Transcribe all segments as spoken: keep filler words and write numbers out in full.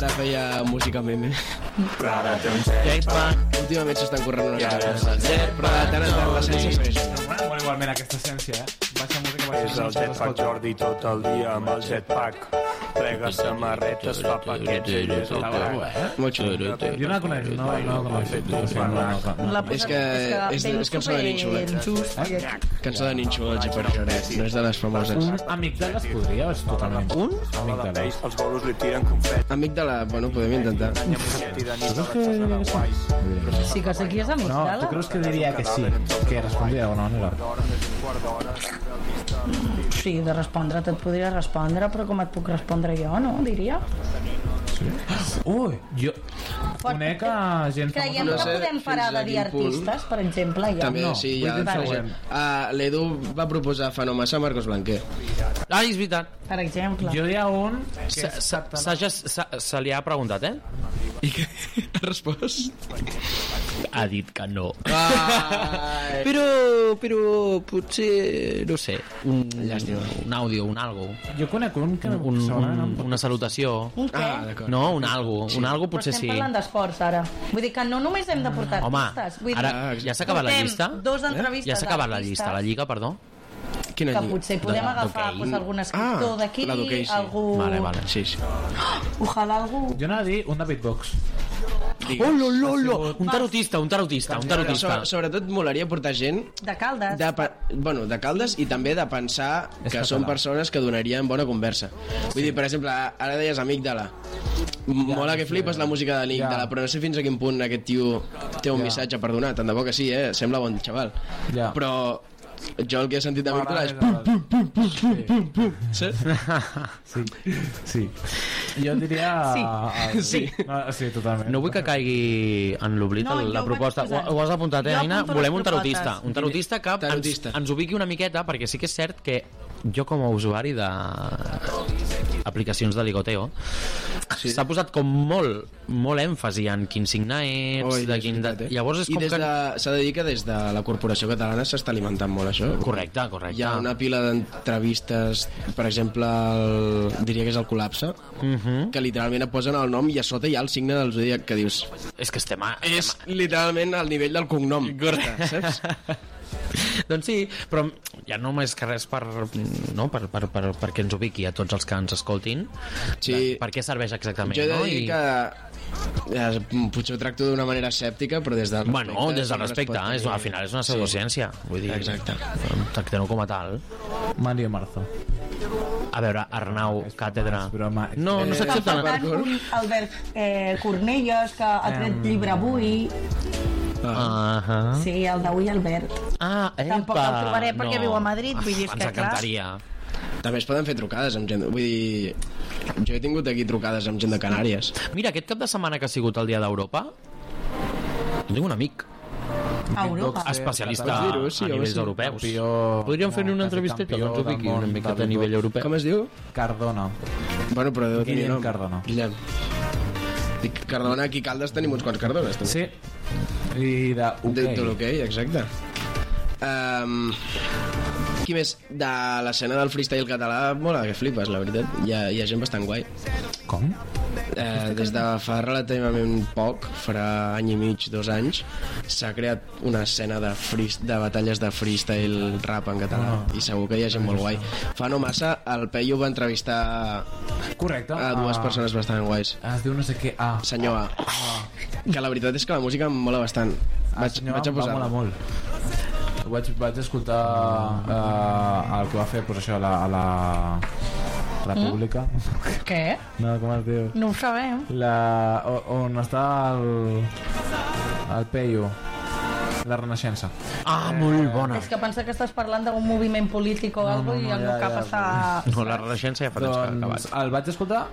ara feia música meme. Jetpack. Últimament s'estan corrent unes coses. Jetpack, tant en tant l'essència segueix. Molt igualment aquesta essència, eh? Baixa música, baixa És el Jetpack Jordi tot el dia amb el Jetpack. Plega samarretes, fa paquets, ell és el crack. Molt xulo. Jo no la conec, no, no la conec. És que és, és cançó de Ninxo. Cançó de Ninxo, el Jetpack Jordi. No és de les famoses. Un amic de les podria, és totalment. Un? Amic de les. Els bolos li tiren confet. Amic de la... Bueno, podem intentar. Sí que sé qui és amic No, de ¿tú la... crees que diría que sí? Que respondria de alguna manera? Sí, de respondre et podria respondre, però com et puc respondre jo, no? Diria. Sí. Ui, jo conec a gent Creiem No que sé podem fins parar a de dir quin punt. artistes, per exemple, ja. També, no, sí, vull ja. dir el Per següent. exemple, uh, l'Edu va proposar fa no massa Marcos Blanquer. Ah, és veritat. Per exemple. Jo hi ha un que Se, és se, se, se, se, se li ha preguntat, eh? I què ha respost? Ha dit que no. Ai. Però, però potser, no sé, un, un àudio, un algo, Jo conec un que un, un, segurament un, em- una salutació. Un què? Ah, d'acord. No, un algo, un algo Però potser estem sí. parlant d'esports, ara. Vull dir que no només hem de portar Home, artistes. Vull dir, ara ja s'ha acabat la portem llista. Dos entrevistes Ja s'ha acabat la d'artistes llista, la lliga, perdó. Quina que lliga? potser podem De- agafar d'hoquei. pues, algun escriptor Ah, d'aquí, la d'hoquei, sí. algú... Vale, vale. Sí, sí. Ojalà algú... Jo anava a dir un de beatbox. Oh, lo, lo, lo. Un tarotista, un tarotista, un tarotista. So, sobretot molaria portar gent De Caldes. de, pe- bueno, de Caldes i també de pensar És que català. són persones que donarien bona conversa. Vull dir, per exemple, ara deies amic de la... Mola que flipes la música de Nick Ja. de la, però no sé fins a quin punt aquest tio té un Ja. missatge per donar. Tant de bo que sí, eh? Sembla bon xaval. Ja. Però jo el que he sentit de Víctor és... M'agrada Pum, pum, pum, pum, pum, pum. Sí? Sí, sí. Jo diria... Sí. el- Sí. No, sí, totalment. No vull que caigui en l'oblit No, el- jo la ho proposta. vaig Ho, posar. ho has apuntat, eh, Jo Aina? apunto les Volem un propostes. tarotista. Un tarotista que Tarotista. ens, ens ubiqui una miqueta, perquè sí que és cert que jo com a usuari de aplicacions de ligoteo Sí. s'ha posat com molt molt èmfasi en quin signe ets, Oi, de és quin... De... veritat, eh? Llavors és I com des que... de, s'ha de dir que des de la corporació catalana s'està alimentant molt això. Correcte, correcte. Hi ha una pila d'entrevistes, per exemple, el, diria que és el Col·lapse, Mhm. que literalment et posen el nom i a sota hi ha el signe del zodíac que dius... És que estem... A... És literalment al nivell del cognom. Correcte, saps? Doncs sí, però ja no més que res per, no, per, per, per, perquè ens ubiqui a tots els que ens escoltin. Sí. De, per què serveix exactament, Jo he de no? dir I... que eh, potser ho tracto d'una manera escèptica, però des del respecte... Bueno, des del sempre es respecte, pot és, tenir- al final és una pseudociència. Vull dir, Exacte. tractem-ho com a tal. Mario Marzo. A veure, Arnau, càtedra... És broma. No, no Eh, s'accepta. per Faltant un Albert eh, Cornelles, que ha tret llibre avui. Ah. Ah, Sí, el d'avui, Albert. ah, epa, Tampoc el trobaré perquè no. viu a Madrid, vull dir Ah, que, ens clar. encantaria. També es poden fer trucades amb gent... Vull dir... Jo he tingut aquí trucades amb gent de Canàries. Mira, aquest cap de setmana que ha sigut el Dia d'Europa, tinc un amic A Europa. especialista Pots dir-ho, sí, a home, nivells sí. europeus. Campió- Podríem fer-li una quasi entrevisteta, campió doncs ubiqui del món una miqueta de a nivell beatbox. europeu. Com es diu? Cardona. Bueno, però deu tenir Guillem nom. Cardona. Guillem. Dic, Cardona, aquí a Caldes tenim uns quants Cardones. També. Sí. I de De, hoquei. de l'hoquei, exacte. Um, qui més? De l'escena del freestyle català, mola que flipes, la veritat. Hi ha, hi ha gent bastant guai. Com? Eh, des de fa relativament poc, farà any i mig, dos anys, s'ha creat una escena de, free, de batalles de freestyle rap en català, Ah. i segur que hi ha gent molt guai. Fa no massa, el Peyu va entrevistar Correcte. a dues Ah, persones bastant guais. Es diu no sé què. Ah. Senyor A. Que la veritat és que la música em mola bastant. Ah, Vaig, senyor, vaig a va molar posar-la. molt. Vaig, vaig escoltar uh, el que va fer pues, això, a la, a la, a la pública. Què? No, com es diu? No ho sabem. La, o- on està el, el Peyu, la Renaixença. Ah, molt bona. És que pensa que estàs parlant d'un moviment polític o no, alguna cosa no, i el meu ja, cap ja, està... No, la Renaixença ja fa temps que ha Doncs acabat. el vaig escoltar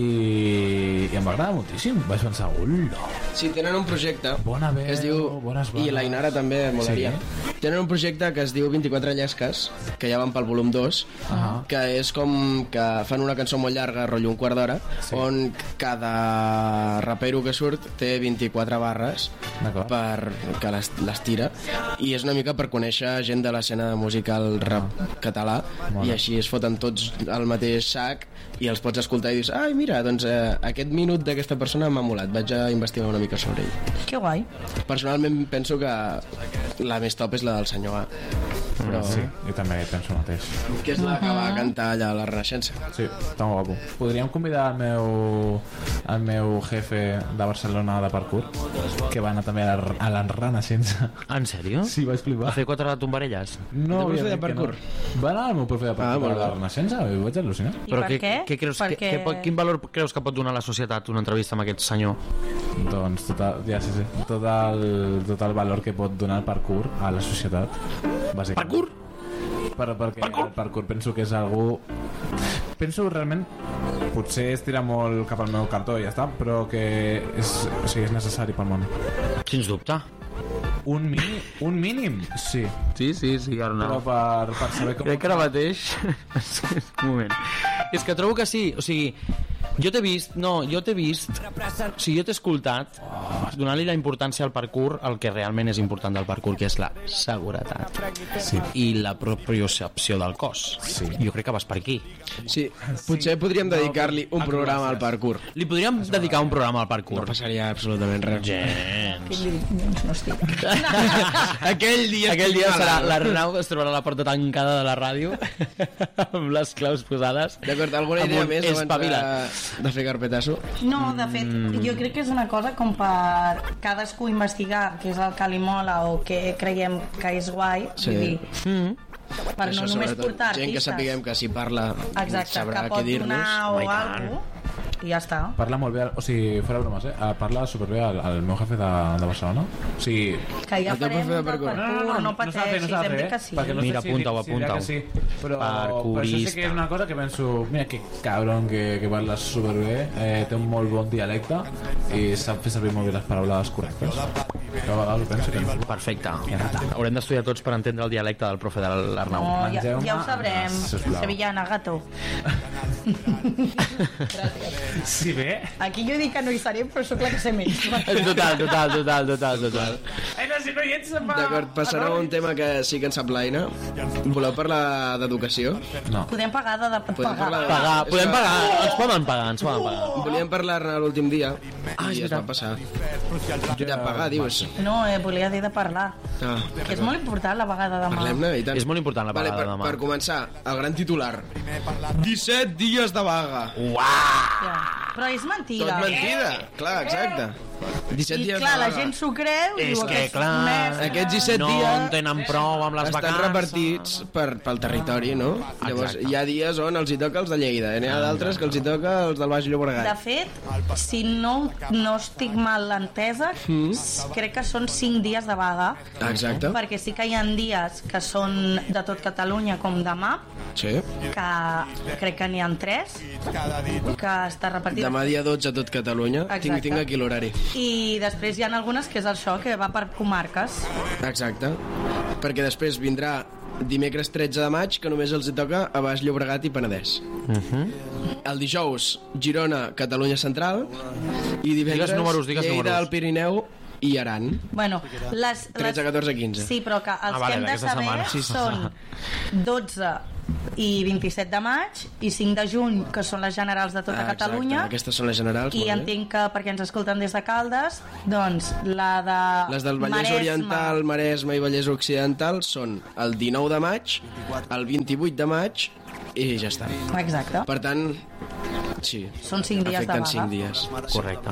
i, i em va agradar moltíssim. Vaig pensar, ula, Si tenen un projecte bona veu, que es diu... bones I la Inara també molaria. Sí. tenen un projecte que es diu vint-i-quatre llesques, que ja van pel volum dos, uh-huh. que és com que fan una cançó molt llarga, rotllo un quart d'hora, sí. on cada rapero que surt té vint-i-quatre barres per que les, les tira, i és una mica per conèixer gent de l'escena musical rap català, Bona. I així es foten tots al mateix sac i els pots escoltar i dius, ai mira, doncs eh, aquest minut d'aquesta persona m'ha molat, vaig a investigar una mica sobre ell. Que guai. Personalment penso que la més top és la del senyor A, però... Sí, jo també penso el mateix. Que és la que va cantar allà a la Renaixença. Sí, tan guapo. Podríem convidar el meu, el meu jefe de Barcelona de parkour, que va anar també a la, a la Renaixença. En sèrio? Sí, vaig flipar. A fer quatre tombarelles? No, el profe de parkour? No. Va anar el meu profe de parkour ah, a la Renaixença, i vaig al·lucinar. I Però per què? Què creus, Perquè... què, què, quin valor creus que pot donar a la societat una entrevista amb aquest senyor? Doncs tot el, ja, sí, sí, tot, el, tot el valor que pot donar el parkour a la societat, bàsicament. Parkour? Per, perquè parkour? El parkour penso que és algú... Penso realment, potser es tira molt cap al meu cartó i ja està, però que és, o sigui, és necessari pel món. Sens dubte. Un mínim? Un mínim? Sí. Sí, sí, sí, Arnau. Però per, per saber com... Crec que ara mateix... Un moment. És que trobo que sí, o sigui... Jo t'he vist, no, jo t'he vist, o sigui, jo t'he escoltat donant-li la importància al parkour, el que realment és important del parkour, que és la seguretat sí. i la propiocepció del cos. Sí. Jo crec que vas per aquí. Sí, potser podríem dedicar-li un programa al parkour. Li podríem dedicar un programa al parkour. No passaria absolutament res. Gens. No estic. Aquell dia, Aquell dia serà l'Arnau es trobarà a la porta tancada de la ràdio amb les claus posades. D'acord, alguna idea més abans de, de fer carpetasso? No, de fet, mm. jo crec que és una cosa com per cadascú investigar què és el que li mola o què creiem que és guai, sí. vull dir, Mm. per no només portar artistes. Gent que sapiguem que si parla Exacte, sabrà que pot què dir-nos. donar o alguna cosa, i ja està. Parla molt bé, o sigui, fora bromes, eh? Parla superbé el, el meu jefe de, de Barcelona. O sigui... Que ja el teu farem profe de de parkour. parkour, No, no, no, no pateixis, no hem dit que sí. No Mira, sé si, apunta-ho, si dirà apunta-ho. que sí, però, però això sí que és una cosa que penso, mira que cabron que, que parla superbé, eh, té un molt bon dialecte i sap fer servir molt bé les paraules correctes. Jo a vegades penso que no. Perfecte. Haurem d'estudiar tots per entendre el dialecte del profe de l'Arnau. No, ja, Mengeu-me ja ho sabrem. sisplau. Sevillana, gato. Si bé... Aquí jo dic que no hi seré, però sóc la que sé més. Total, total, total, total, total. Ai, no, si no hi ets, se'n va... D'acord, passarà un tema que sí que en sap l'Aina. Voleu parlar d'educació? No. Podem pagar de, de Podem pagar. parlar de- Pagar, És podem que- pagar, ens poden pagar, ens poden pagar. Volíem parlar-ne l'últim dia Ah, és i es va veritat. passar. De pagar, dius? No, eh, volia dir de parlar. Ah, Que és molt important la vegada de demà. parlem-ne i tant. És molt important la vale, vegada per, de demà. per començar, el gran titular. disset dies de vaga. Ja. Però és Tot mentida. mentida. Clar, exacte. disset I dies clar, de la vaga. gent s'ho creu i És diu que, aquests clar, mestres... Aquests disset no dies en tenen prou amb les estan vacances. repartits per, pel territori, no? Llavors, hi ha dies on els hi toca els de Lleida, i n'hi ha d'altres que els hi toca els del Baix De Llobregat. fet, si no, no estic mal entesa, Mm. crec que són cinc dies de vaga, Exacte. perquè sí que hi ha dies que són de tot Catalunya, com demà, Sí. que crec que n'hi ha tres, que està repartit. Demà dia dotze a tot Catalunya. Tinc, Exacte. tinc aquí l'horari. I després hi ha algunes que és això, que va per comarques. Exacte. Perquè després vindrà dimecres tretze de maig, que només els hi toca a Baix Llobregat i Penedès. El dijous, Girona, Catalunya Central, i divendres Digues números, digues Lleida, números. el Pirineu i Aran. Bueno, les, tretze, les... catorze, quinze. Sí, però que els Ah, vale, que hem de d'aquesta saber setmana. Sí, són dotze i vint-i-set de maig i cinc de juny, que són les generals de tota Ah, exacte. Catalunya. Aquestes són les generals. I molt bé. entenc que, perquè ens escolten des de Caldes, doncs la de Les del Vallès Maresme. Oriental, Maresme i Vallès Occidental són el dinou de maig, el vint-i-vuit de maig i ja està. Exacte. Per tant, sí, Són cinc dies de afecten vaga. cinc dies. Correcte.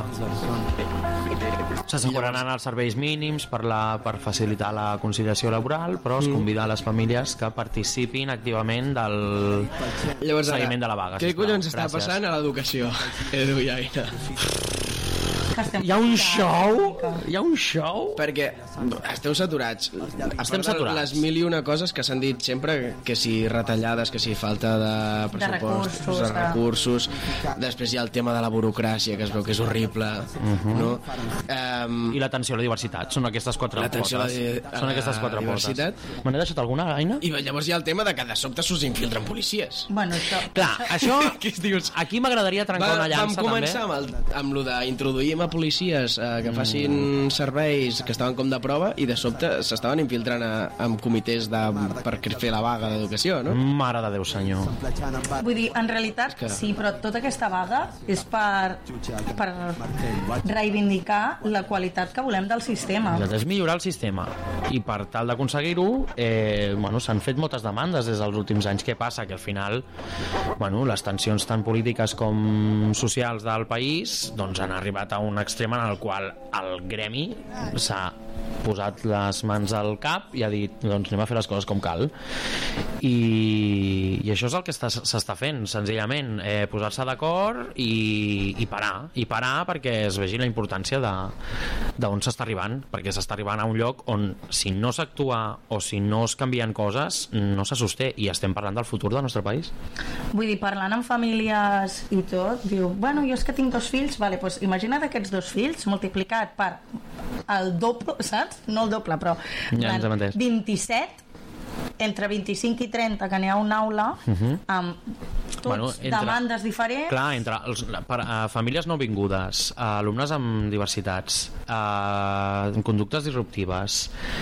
S'asseguraran els serveis mínims per, la, per facilitar la conciliació laboral, però es convida a les famílies que participin activament del Llavors, ara, seguiment de la vaga. què sisplau. collons està Gràcies. passant a l'educació, Edu i Aina? Hi ha un show? Hi ha un show? Perquè esteu saturats. Estem saturats. Les mil i una coses que s'han dit sempre, que si retallades, que si falta de pressupost, de recursos, de recursos. Després hi ha el tema de la burocràcia, que es veu que és horrible. Uh-huh. No? Um, I l'atenció a la diversitat. Són aquestes quatre potes. A la, Són aquestes quatre potes. Me n'he deixat alguna, Aina? I llavors hi ha el tema de que de sobte s'us infiltren policies. Bueno, això... Clar, això... Aquí m'agradaria trencar Va, una llança, també. Vam començar amb, el, amb lo d'introduir a policies eh, que facin mm. serveis que estaven com de prova i de sobte s'estaven infiltrant a, amb comitès de, per fer la vaga d'educació, no? Mare de Déu, senyor. Vull dir, en realitat, que... sí, però tota aquesta vaga és per, per reivindicar la qualitat que volem del sistema. És millorar el sistema. I per tal d'aconseguir-ho, eh, bueno, s'han fet moltes demandes des dels últims anys. Què passa? Que al final, bueno, les tensions tant polítiques com socials del país doncs han arribat a un extrem en el qual el gremi s'ha posat les mans al cap i ha dit, doncs anem a fer les coses com cal. I, i això és el que s'està fent, senzillament, eh, posar-se d'acord i, i parar, i parar perquè es vegi la importància d'on s'està arribant, perquè s'està arribant a un lloc on si no s'actua o si no es canvien coses, no se sosté, i estem parlant del futur del nostre país. Vull dir, parlant amb famílies i tot, diu, bueno, jo és que tinc dos fills, vale, doncs imagina't aquests dos fills multiplicat per el doble, saps? No el doble, però ja vint-i-set entre vint-i-cinc i trenta que n'hi ha una aula uh-huh. amb tots bueno, entre, demandes diferents. Clar, entre els, per, uh, famílies no vingudes, uh, alumnes amb diversitats, uh, conductes disruptives,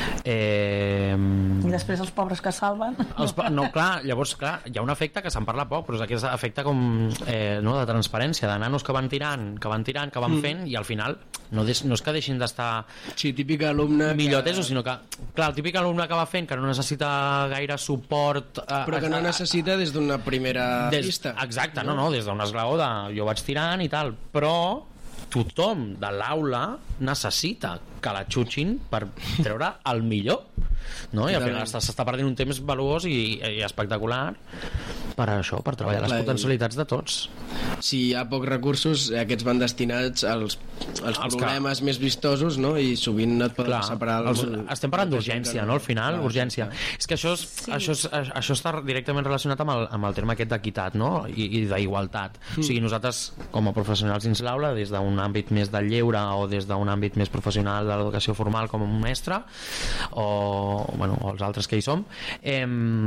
eh, i després els pobres que salven. Els, no, clar, llavors, clar, hi ha un efecte que se'n parla poc, però és aquest efecte com eh, no, de transparència, de nanos que van tirant, que van tirant, que van mm. fent, i al final no, des, no és que deixin d'estar sí, típic alumne millor atesos, que... sinó que, clar, el típic alumne que va fent, que no necessita gaire suport, eh, però que no necessita des d'una primera des, pista. Exacte, no, no, des d'un esglaó de jo vaig tirant i tal, però tothom de l'aula necessita que la xutxin per treure el millor, no? I al final s'està perdent un temps valuós i, i espectacular per això, per treballar les potencialitats de tots. Si hi ha pocs recursos, aquests van destinats als, als problemes que... més vistosos, no? I sovint no et poden Clar, separar el... els, estem parlant d'urgència, no? Al final, Clar, urgència. Clar. És que això, és, sí. això, és, això està directament relacionat amb el, amb el terme aquest d'equitat, no? I, i d'igualtat. Mm. O sigui, nosaltres, com a professionals dins l'aula, des d'un àmbit més del lleure o des d'un àmbit més professional de l'educació formal com un mestre, o, bueno, o els altres que hi som, eh,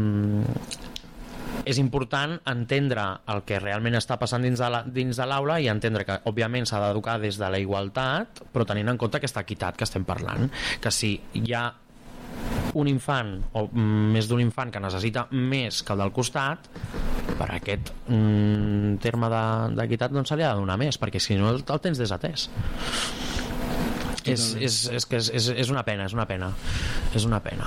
és important entendre el que realment està passant dins de, la, dins de l'aula i entendre que, òbviament, s'ha d'educar des de la igualtat, però tenint en compte aquesta equitat que estem parlant, que si hi ha un infant o més d'un infant que necessita més que el del costat, per aquest mm, terme d'equitat no se li ha de donar més, perquè si no el, el tens desatès. És, és, és, és, és, és una pena, és una pena és una pena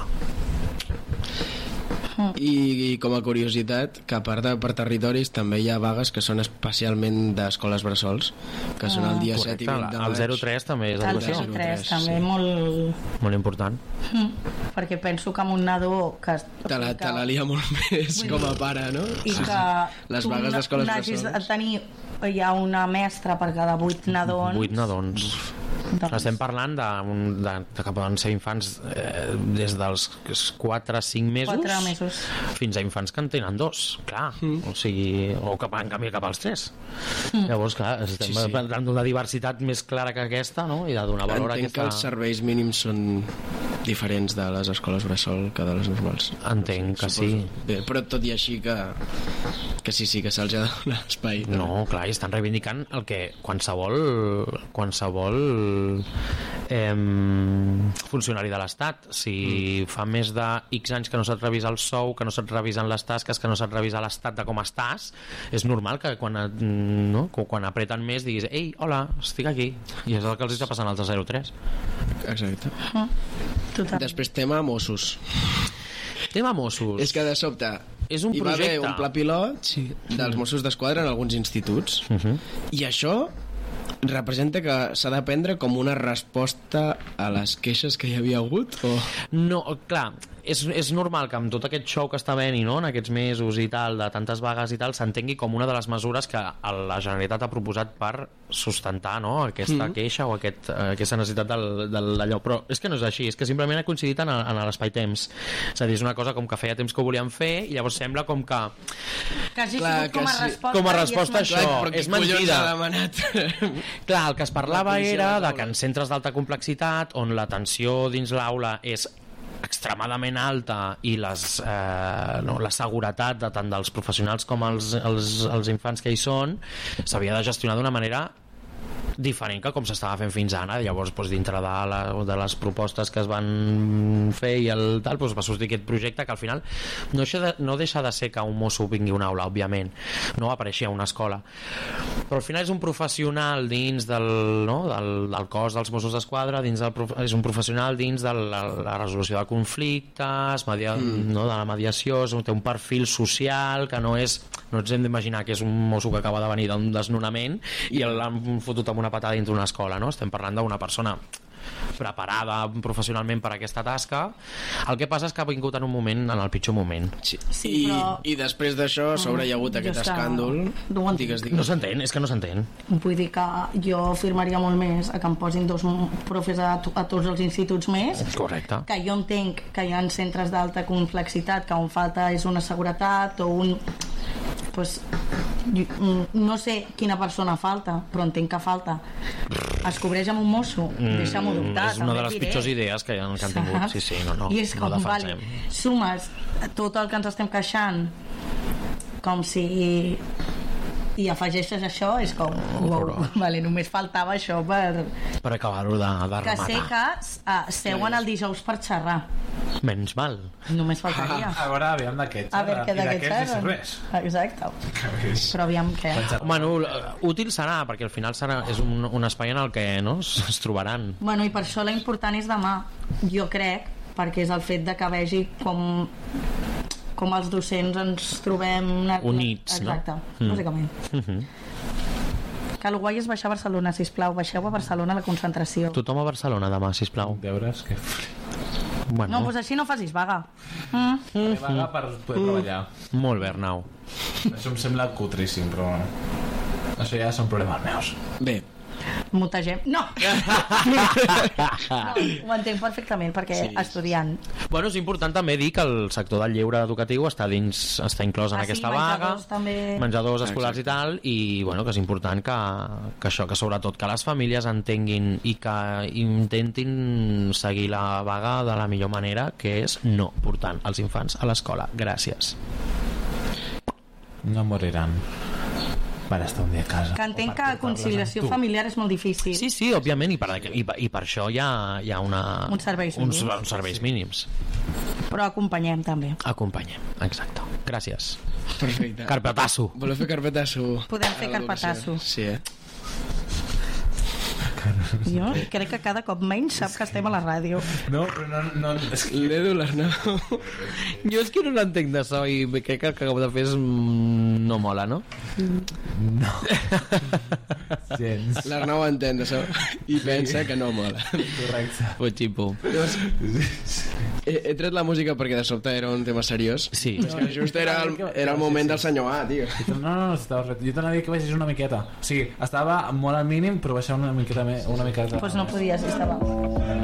I, i com a curiositat, que a part de per territoris també hi ha vagues que són especialment d'escoles bressols, que ah, són el dia correcte, set i vint de maig. El zero tres també és el zero tres també, sí. molt... molt important. Mm, perquè penso que amb un nadó que... Te la, te la lia molt més Vull com a pare, no? I que les vagues d'escoles bressols de tenir, hi ha una mestra per cada vuit nadons. Vuit nadons. Doncs... Estem parlant de, de, de que poden ser infants eh, des dels quatre a cinc mesos, mesos fins a infants que en tenen dos, clar, mm. o sigui, o que van canviar cap als tres. Mm. Llavors, clar, estem sí, sí. parlant d'una diversitat més clara que aquesta, no? I de donar valor a aquesta... Entenc que els serveis mínims són diferents de les escoles bressol que de les normals. Entenc que Suposo. sí. Bé, però tot i així que, que sí, sí, que se'ls ha de donar espai. També. No, clar, i estan reivindicant el que qualsevol qualsevol eh, funcionari de l'Estat, si mm. fa més de X anys que no se't revisa el sou, que no se't revisen les tasques, que no se't revisa l'estat de com estàs, és normal que quan, no, quan apreten més diguis, ei, hola, estic aquí, i és el que els està passant als de zero tres. Exacte. Total. Després tema Mossos. Tema Mossos. És que de sobte és un hi va projecte. haver un pla pilot sí. dels Mossos d'Esquadra en alguns instituts uh-huh. i això representa que s'ha de prendre com una resposta a les queixes que hi havia hagut? O... No, clar, és, és normal que amb tot aquest show que està venint, no?, en aquests mesos i tal, de tantes vagues i tal, s'entengui com una de les mesures que la Generalitat ha proposat per sustentar, no?, aquesta mm. queixa o aquest, aquesta necessitat del, d'allò. Però és que no és així, és que simplement ha coincidit en, en l'espai-temps. És a dir, és una cosa com que feia temps que ho volíem fer i llavors sembla com que... Que hagi sigut com a resposta. Com a resposta a això. Clar, és mentida. Demanat. Clar, el que es parlava era de que en centres d'alta complexitat, on la tensió dins l'aula és extremadament alta i les, eh, no, la seguretat de tant dels professionals com els, els, els infants que hi són s'havia de gestionar d'una manera diferent que com s'estava fent fins ara. Llavors, doncs, dintre de, la, de les propostes que es van fer i el tal, doncs, va sortir aquest projecte que al final no deixa, de, no deixa de ser que un mosso vingui a una aula, òbviament, no apareixia a una escola, però al final és un professional dins del, no, del, del cos dels Mossos d'Esquadra, dins del, és un professional dins de la, la resolució de conflictes, media, mm. no, de la mediació, té un perfil social que no és, no ens hem d'imaginar que és un mosso que acaba de venir d'un desnonament i l'han fotut amb una patada dintre una escola, no? Estem parlant d'una persona preparada professionalment per a aquesta tasca. El que passa és que ha vingut en un moment, en el pitjor moment. Sí. Sí, I, però... I després d'això sobre hi ha hagut aquest escàndol. No, digues, digues. No s'entén, és que no s'entén. Vull dir que jo firmaria molt més a que em posin dos profes a, a tots els instituts més. Correcte. Que jo entenc que hi ha centres d'alta complexitat que on falta és una seguretat o un... Pues, no sé quina persona falta, però entenc que falta. Es cobreix amb un mosso, mm, deixa'm-ho dubtar. És una de les pitjors idees que, han, que han tingut. Sí, sí, no, no, I és com, no vale, sumes tot el que ens estem queixant com si... i afegeixes això, és com wow, vale, només faltava això per per acabar-ho de, de que rematar. sé que uh, seuen el dijous per xerrar, menys mal, només faltaria. A veure, aviam d'aquest a veure què d'aquest xerren. Exacte, però aviam què. Bueno, útil serà, perquè al final serà, és un, un espai en el que, no, es trobaran. Bueno, i per això la important és demà, jo crec, perquè és el fet de que vegi com com els docents ens trobem units, exacte, no? bàsicament. Mm -hmm. Que el guai és baixar a Barcelona, sisplau, baixeu a Barcelona a la concentració. Tothom a Barcelona demà, sisplau. Deures que... Bueno. No, doncs així no facis vaga. Mm. Faré vaga per poder mm. treballar. Molt bé, Arnau. Això em sembla cutríssim, però això ja són problemes meus. Bé, mutegem. No! No, ho entenc perfectament, perquè sí, estudiant. Bueno, és important també dir que el sector del lleure educatiu està dins, està inclòs en ah, aquesta sí, vaga, menjadors, també... menjadors escolars. Exacte. I tal, i bueno, que és important que, que això, que sobretot que les famílies entenguin i que intentin seguir la vaga de la millor manera, que és no portant els infants a l'escola. Gràcies. No moriran per estar un dia a casa. Que entenc que conciliació familiar és molt difícil. Sí, sí, òbviament, i per, i, i per això hi ha, hi ha una, uns serveis mínims. Uns, uns serveis mínims. Però acompanyem també. Acompanyem, exacte. Gràcies. Perfecte. Carpetasso. Voleu fer carpetasso? Podem fer carpetasso. Sí, eh? Jo crec que cada cop menys sap que estem a la ràdio. No, però no... no és que... L'Edu, l'Arnau... Jo és que no l'entenc d'això i crec que el que acabo de fer és... no mola, no? No. Gens. L'Arnau entén d'això i pensa que no mola. Correcte. Fuchipo. Llavors, he, he tret la música perquè de sobte era un tema seriós. Sí. És que just era el, era el moment del senyor A, tio. No, no, no, estava... jo t'anava a dir que baixés una miqueta. O sigui, estava molt al mínim, però baixar una miqueta més, una miqueta... Doncs no podies, estava...